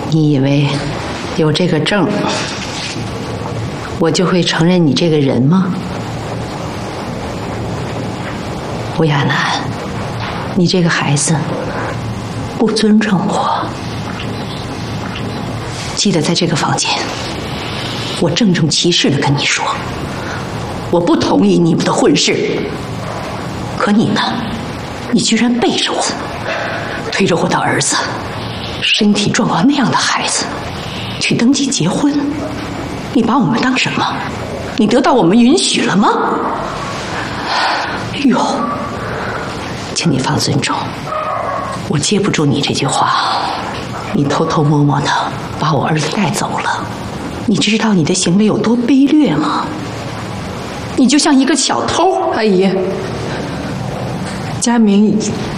你以为有这个证，我就会承认你这个人吗？吴亚楠，你这个孩子不尊重我。记得在这个房间，我郑重其事地跟你说，我不同意你们的婚事。可你呢？你居然背着我，推着我的儿子，身体状况那样的孩子，去登记结婚。你把我们当什么？你得到我们允许了吗？哟，请你放尊重，我接不住你这句话。你偷偷摸摸的把我儿子带走了，你知道你的行为有多卑劣吗？你就像一个小偷。 阿姨，佳明